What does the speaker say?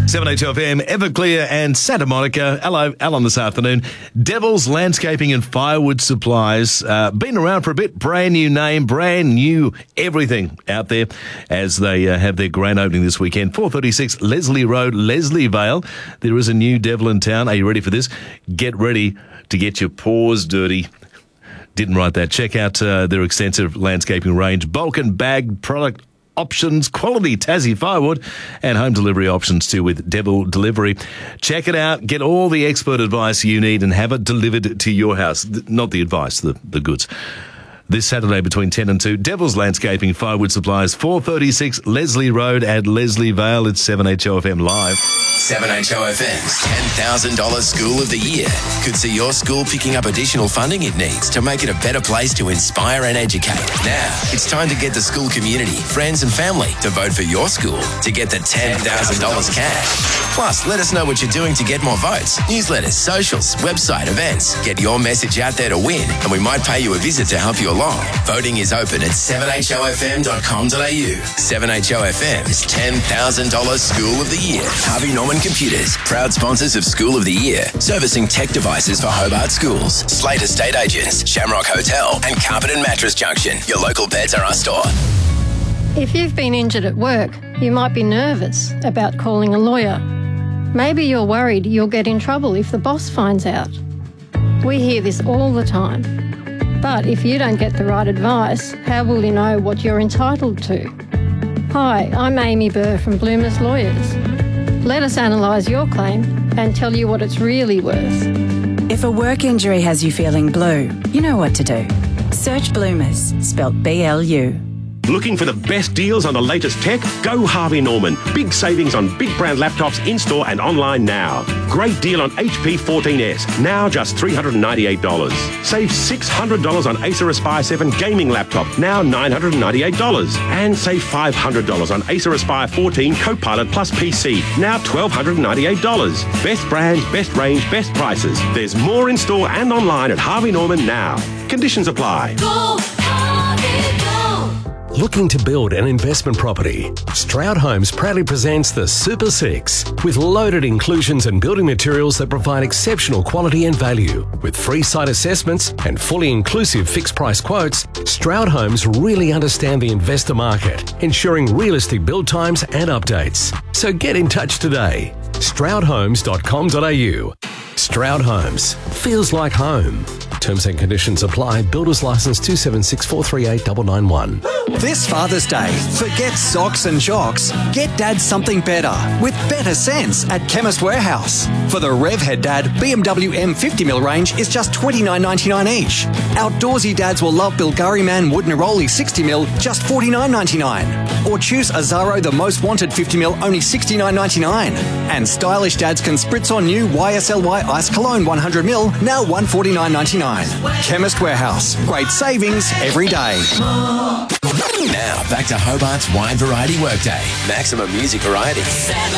7HFM, Everclear and Santa Monica. Hello, Alan this afternoon. Devil's Landscaping and Firewood Supplies. Been around for a bit. Brand new name, brand new everything out there as they have their grand opening this weekend. 436 Leslie Road, Leslie Vale. There is a new Devil in town. Are you ready for this? Get ready to get your paws dirty. Didn't write that. Check out their extensive landscaping range, bulk and bag product options, quality Tassie firewood, and home delivery options too with Devil Delivery. Check it out. Get all the expert advice you need and have it delivered to your house. Not the advice, the goods. This Saturday between 10 and 2, Devil's Landscaping Firewood Supplies, 436 Leslie Road at Leslie Vale. It's 7HOFM Live. 7HOFM's $10,000 School of the Year could see your school picking up additional funding it needs to make it a better place to inspire and educate. Now, it's time to get the school community, friends and family to vote for your school to get the $10,000 cash. Plus, let us know what you're doing to get more votes. Newsletters, socials, website, events. Get your message out there to win, and we might pay you a visit to help you along. Voting is open at 7hofm.com.au. 7HOFM's $10,000 School of the Year. Harvey Norman Computers, proud sponsors of School of the Year, servicing tech devices for Hobart schools. Slate Estate Agents, Shamrock Hotel, and Carpet and Mattress Junction. Your local Pets R Us store. If you've been injured at work, you might be nervous about calling a lawyer. Maybe you're worried you'll get in trouble if the boss finds out. We hear this all the time. But if you don't get the right advice, how will you know what you're entitled to? Hi, I'm Amy Burr from Bloomers Lawyers. Let us analyse your claim and tell you what it's really worth. If a work injury has you feeling blue, you know what to do. Search Bloomers, spelt B-L-U. Looking for the best deals on the latest tech? Go Harvey Norman. Big savings on big brand laptops in-store and online now. Great deal on HP 14S, now just $398. Save $600 on Acer Aspire 7 gaming laptop, now $998. And save $500 on Acer Aspire 14 Copilot Plus PC, now $1,298. Best brands, best range, best prices. There's more in-store and online at Harvey Norman now. Conditions apply. Go Harvey, go! Looking to build an investment property? Stroud Homes proudly presents the Super 6 with loaded inclusions and building materials that provide exceptional quality and value. With free site assessments and fully inclusive fixed price quotes, Stroud Homes really understand the investor market, ensuring realistic build times and updates. So get in touch today. stroudhomes.com.au. Stroud Homes. Feels like home. Terms and conditions apply. Builder's license 276438991. This Father's Day, forget socks and shocks. Get Dad something better with better sense at Chemist Warehouse. For the Revhead Dad BMW M50mm range is just $29.99 each. Outdoorsy dads will love Bulgari Man Wood Neroli 60mm, just $49.99. Or choose Azaro the Most Wanted 50mm, only $69.99. And stylish dads can spritz on new YSLY Ice Cologne 100ml, now $149.99. Chemist Warehouse. Great savings every day. Now, back to Hobart's wide variety workday. Maximum music variety.